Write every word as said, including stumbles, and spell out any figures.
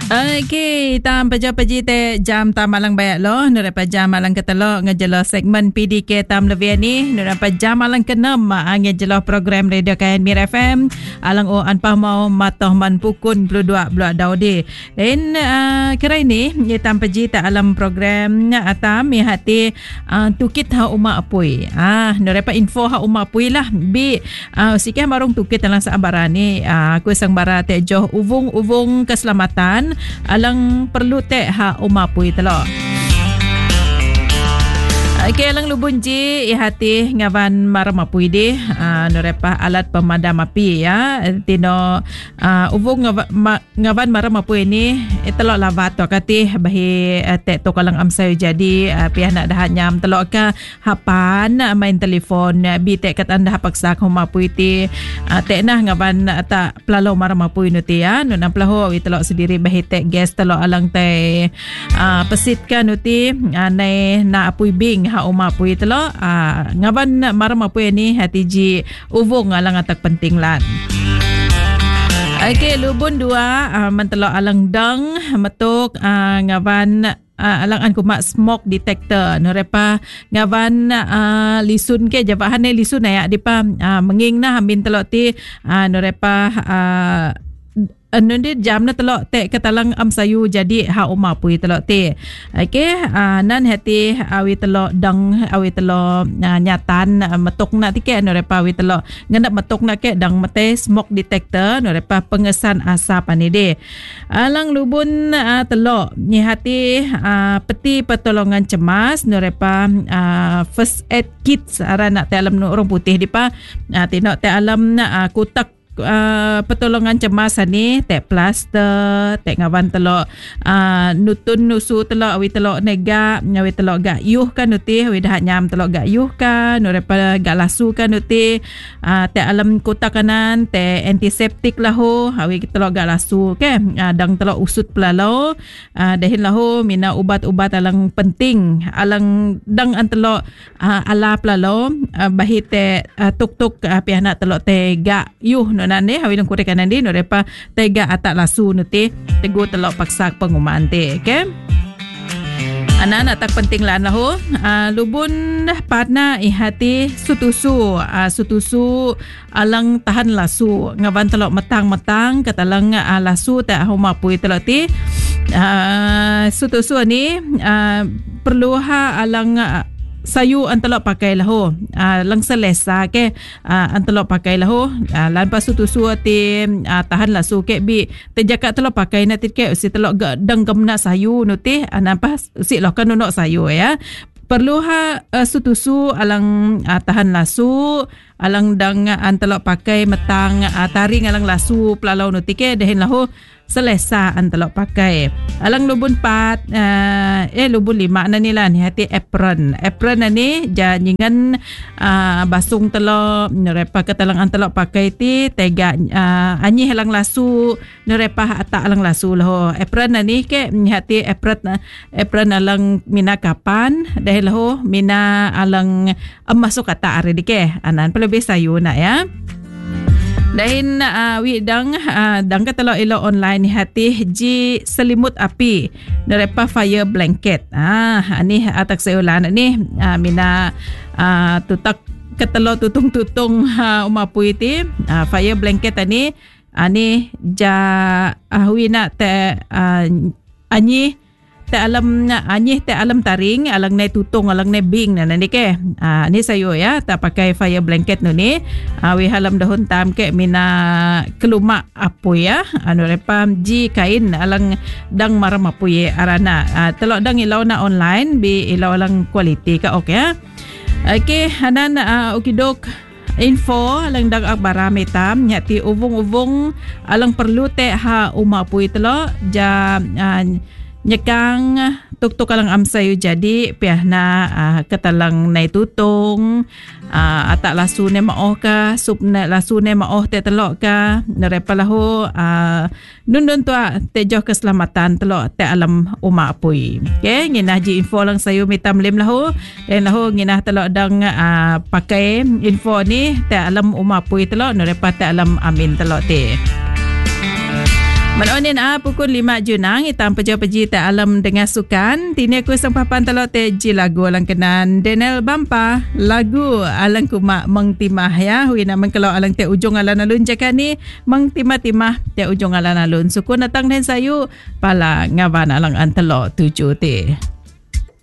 Okey, tam paja-paji te jam tam malang bayak lo, nura pa jam malang ketelo ngejelo segmen P D K tam lebih ni, nura pa jam malang keenam ngejelo program radio K N Mir F M, alang o anpah mau matoh man pukun puluh dua blok daudi. Dan uh, kira ini ye tam paji ta alam program atam mi hati uh, tukit ha uma apui. Ah, nura pa info ha uma apui lah bi uh, sikah marung tukit dalam sabarani. Uh, aku sang bara te joh uvung-uvung keselamatan alang perlu te ha umapui telo. Okey, alang lubun ji ihati ngawan maramapui di uh, norepah alat pemadam api ya tino uh, uvung ngawan, ma, ngawan maramapui ni telok lavat to kati bahi uh, tek to kalang amsay jadi uh, piah nak dah nyam telok ka hapan uh, main telefon uh, bi tek kat anda paksa humapui ti uh, tek nah ngawan uh, tak pelalo maramapui nu ti ya nu nam pelaho wi telok sendiri bahi tek gas telok alang te uh, pesit kan nu ti uh, nai na apui bing ha umapui telo uh, ngaban maramapui ni hati ji uvung alang atak penting lan. Okey, lubun dua uh, mentelo alang dang metuk uh, ngaban uh, alang an kumak smoke detector norepa ngawan uh, lisun ke jabahan ni lisun ya dipa uh, menging na hamin telo ti uh, norepa uh, anu dia jam na telok tek katalang am sayu jadi ha umapui telok te. Okey, uh, nan hati awi telok dang awi telok uh, nyatan uh, metok nak tike anu repa awi telok ngendap metok nak ke dang mete smoke detector anu repa pengesan asap ani de. Alang lubun uh, telok ni hati uh, peti pertolongan cemas anu repa uh, first aid kits ara nak te alam nu orang putih dipa uh, tinok te alam uh, kutak Uh, pertolongan cemas ni tek plaster tek ngawan telok uh, nutun nusu telok awi telok nega awi telok gak yuh kan nuti awi dah nyam telok gak yuh kan norepa gak lasu kan nuti uh, tek alam kota kanan tek antiseptik lahu awi telok gak lasu ke uh, dang telok usut pelalo uh, dahin lahu mina ubat-ubat alang penting alang dang an telok uh, ala pelalo uh, bahi tek uh, tuk-tuk uh, piah nak telok tek gak yuh nane hawi nang kurek kanan di norepa tega atak lasu nuti tegur telok paksa pengumuman te okay? Anak-anak tak penting lah lahu uh, lubun partner ihati sutusu uh, sutusu alang tahan lasu ngawan telok metang-metang katalang uh, lasu tak humapui telok ti uh, sutusu ni uh, perlu ha alang uh, sayu antelok pakai lahu uh, lang selesa ke uh, antelok pakai lahu uh, lan pasu tusu ti uh, tahan lasu ke bi tejaka telok pakai na ti ke si telok dang gemna sayu nuti uh, nampas si lo kan nok sayu ya perlu ha uh, sutusu alang uh, tahan lasu alang dang uh, antelok pakai metang uh, taring alang lasu pelalau nuti ke dehin lahu selesa antelok pakai alang lubun pat uh, eh lubun lima na nila ni hati apron apron na ni jangan uh, basung telok nerepa katalang antelok pakai ti tega uh, anyi halang lasu nerepa atak alang lasu lahu apron na ni ke hati apron apron alang mina kapan dahil lahu mina alang um, masuk kata ari dike anan pelebih sayu nak ya. Dahin uh, wi dang uh, dang katelo ilo online hati ji selimut api nerepa fire blanket ah ani atak seulan ni uh, mina uh, tutak katelo tutung-tutung uh, umapui ti uh, fire blanket ani ani ja ahwi na te uh, anyi te alam na anyih te alam taring alang ne tutung alang ne bing na nani ke ah ni sayo ya ta pakai fire blanket no ni ah, wi halam dahun tam ke mina keluma apu ya anu repam ji kain alang dang maram apu ye arana ah, telok dang ilaw na online bi ilaw alang quality ka okay ya okay hanan uh, okidok info alang dag akbara metam nyati uvung-uvung alang perlu te ha umapu telok ja uh, nyekang tuk-tuk alang amsayu jadi piahna uh, katalang nai tutung uh, atak lasu ne maoh ka sup ne lasu ne maoh te telok ka nerepa lahu uh, nun-nun tua te joh keselamatan telok te alam uma apui okay nginah ji info lang sayu mitam lim lahu dan lahu nginah telok dang uh, pakai info ni te alam uma apui telok nerepa te alam amin telok te. Manonin ah pukul lima junang itam peja-peji tak alam dengan sukan. Tini aku sang papan telok te ji lagu alang kenan Daniel Bampa lagu alang kumak mengtimah ya. Hui nak mengkelau alang te ujung alan alun jaka ni mengtimah-timah te ujung alan alun. Sukun datang dan sayu pala ngawan alang antelok tujuh te.